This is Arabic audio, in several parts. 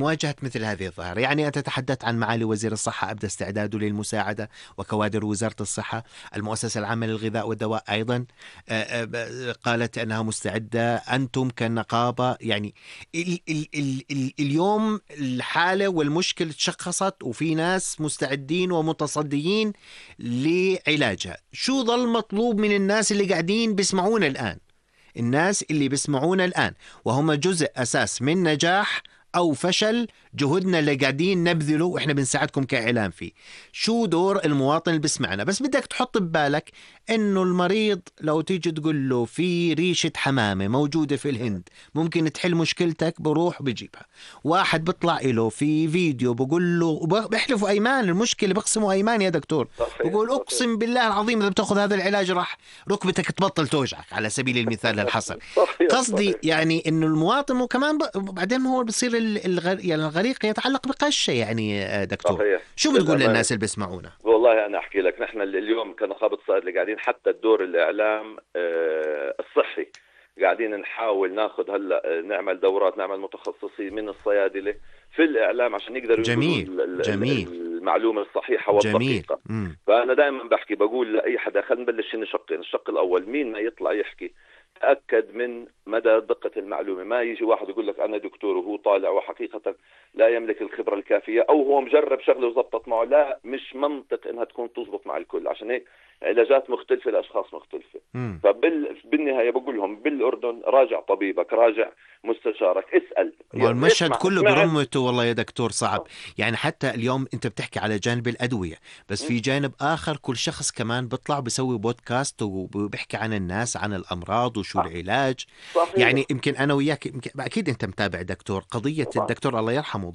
لمواجهة مثل هذه الظاهرة. يعني أنت تحدثت عن معالي وزير الصحة أبدى استعداده للمساعدة، وكوادر وزارة الصحة. المؤسسة العامة للغذاء والدواء أيضا قالت أنها مستعدة. أنتم كنقابة يعني اليوم الحالة والمشكلة تشخصت وفي ناس مستعدين ومتصديين لعلاجها. شو ظل مطلوب من الناس اللي قاعدين بيسمعونا الآن؟ الناس اللي بيسمعونا الآن وهم جزء أساس من نجاح أو فشل جهودنا اللي قاعدين نبذله وإحنا بنساعدكم كإعلام فيه. شو دور المواطن اللي بسمعنا؟ بس بدك تحط ببالك إنه المريض لو تيجي تقول له في ريشة حمامة موجودة في الهند ممكن تحل مشكلتك، بروح بجيبها. واحد بيطلع له في فيديو بقول له، بيحلفوا أيمان، المشكلة بقسموا أيمان يا دكتور، بقول أقسم بالله العظيم إذا بتأخذ هذا العلاج راح ركبتك تبطل توجعك على سبيل المثال للحصر. قصدي يعني إنه المواطن وكمان بعدين هو بصير يعني الغريق يتعلق بقشة. يعني دكتور صحيح. شو بتقول للناس اللي بيسمعونا؟ والله أنا أحكي لك، نحن اليوم كنقابة الصيادلة قاعدين حتى الدور الإعلام الصحي قاعدين نحاول ناخذ هلا نعمل دورات، نعمل متخصصين من الصيادلة في الإعلام عشان يقدروا يقولوا جميل. المعلومة الصحيحة والدقيقة. فأنا دائما بقول لأي حدا خلينا نبلش شقين. الشق الأول، مين ما يطلع يحكي تأكد من مدى دقة المعلومة. ما يجي واحد يقول لك أنا دكتور وهو طالع وحقيقة لا يملك الخبرة الكافية، أو هو مجرب شغله وزبطت معه. لا، مش منطق إنها تكون تزبط مع الكل. عشان هيك علاجات مختلفة لأشخاص مختلفة. فبالنهاية بقول لهم بالأردن راجع طبيبك، راجع مستشارك، اسأل. والمشهد كله برمته والله يا دكتور صعب. يعني حتى اليوم انت بتحكي على جانب الأدوية، بس في جانب آخر كل شخص كمان بيطلع بيسوي بودكاست وبيحكي عن الناس عن الأمراض وشو العلاج. صحيح. يعني يمكن أنا وياك أكيد أنت متابع دكتور قضية الدكتور الله يرحمه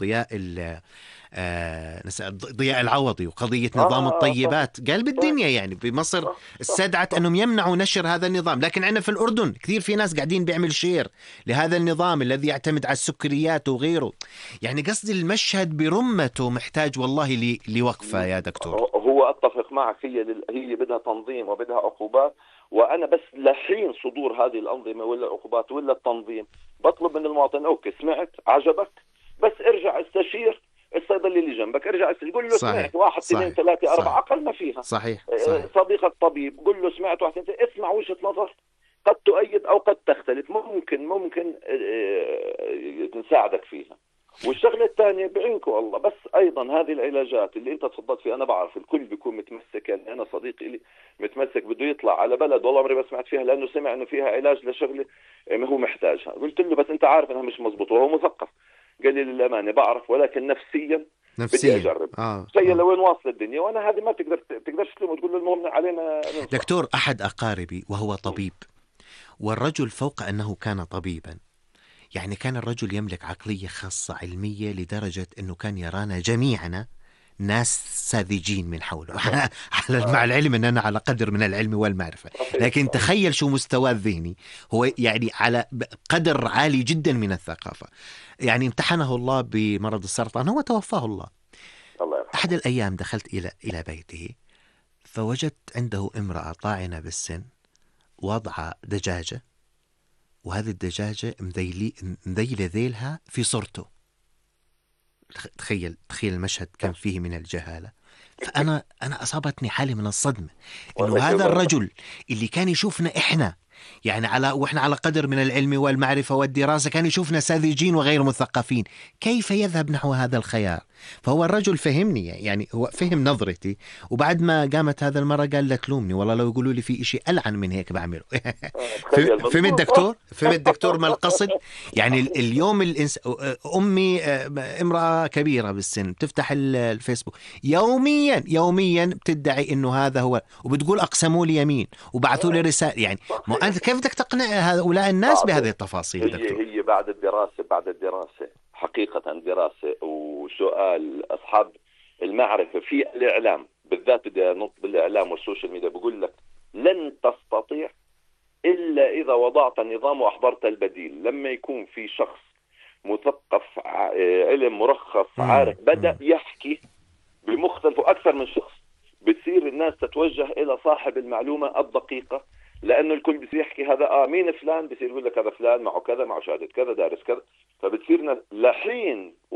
ضياء العوضي وقضية نظام الطيبات. قال بالدنيا يعني بمصر استدعت أنهم يمنعوا نشر هذا النظام، لكن عندنا في الأردن كثير في ناس قاعدين بيعمل شير لهذا النظام الذي يعتمد على السكريات وغيره. يعني قصدي المشهد برمته محتاج والله لوقفة يا دكتور. هو أتفق معك، هي بدها تنظيم وبدها عقوبات. وأنا بس لحين صدور هذه الأنظمة ولا عقوبات ولا التنظيم بطلب من المواطن، أوكي سمعت عجبك، بس ارجع استشير الصيدلي اللي جنبك، ارجع قل له سمعت 1 2 3 4 أقل ما فيها. صحيح. صديقك طبيب قل له سمعت 1 2 3، اسمع وجهة نظر قد تؤيد أو قد تختلف، ممكن نساعدك فيها. والشغلة الثانية بعينكم الله، بس أيضا هذه العلاجات اللي أنت تفضلت فيها، أنا بعرف الكل بيكون متمسك. يعني أنا صديقي لي متمسك بده يطلع على بلد والله عمري ما سمعت فيها لأنه سمع إنه فيها علاج لشغلة ما هو محتاجها. قلت له بس أنت عارف إنها مش مزبوط، وهو مثقف. قال لي للأمانة بعرف، ولكن نفسيا بدي أجرب. تخيل لوين واصل الدنيا، وأنا هذه ما تقدرش تلوم وتقول له المهم علينا ننصح. دكتور، أحد أقاربي وهو طبيب، والرجل فوق أنه كان طبيبا يعني كان الرجل يملك عقلية خاصة علمية لدرجة أنه كان يرانا جميعنا ناس ساذجين من حوله. مع العلم أن أنا على قدر من العلم والمعرفة، لكن تخيل شو مستوى الذهني. هو يعني على قدر عالي جدا من الثقافة. يعني امتحنه الله بمرض السرطان، هو توفاه الله. أحد الأيام دخلت إلى بيته فوجدت عنده امرأة طاعنة بالسن وضع دجاجة، وهذه الدجاجة مذيلة ذيلها في صورته. تخيل المشهد كم فيه من الجهالة. فأنا أصابتني حالة من الصدمة إنه هذا الرجل اللي كان يشوفنا إحنا يعني وإحنا على قدر من العلم والمعرفة والدراسة كان يشوفنا ساذجين وغير مثقفين، كيف يذهب نحو هذا الخيار؟ فهو الرجل فهمني، يعني هو فهم نظرتي. وبعد ما قامت هذا المرة قال لا تلومني، والله لو يقولوا لي في إشي ألعن من هيك بعمله. فهم الدكتور ما القصد. يعني اليوم أمي امرأة كبيرة بالسن بتفتح الفيسبوك يوميا بتدعي إنه هذا هو، وبتقول أقسموا لي يمين وبعثوا لي رسالة. يعني أنت كيف بدك تقنع هؤلاء الناس بهذه التفاصيل دكتور؟ هي بعد الدراسة حقيقة دراسة وسؤال أصحاب المعرفة في الإعلام بالذات، بدي أنط بالإعلام والسوشيال ميديا، بقول لك لن تستطيع إلا إذا وضعت نظام وأحضرت البديل. لما يكون في شخص مثقف علم مرخص عارف بدأ يحكي بمختلف أكثر من شخص، بتصير الناس تتوجه إلى صاحب المعلومة الدقيقة، لأنه الكل بيصير يحكي هذا مين فلان، بيصير يقول لك هذا فلان معه كذا، معه شهادة كذا، دارس كذا. فبتصير لحين